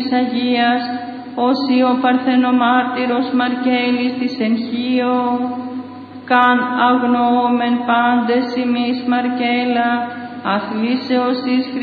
Αγίας, όσοι ο παρθενομάρτυρος Μαρκέλης της Εγχείο, καν αγνοούμεν πάντες ημείς Μαρκέλα, αθλήσεως εις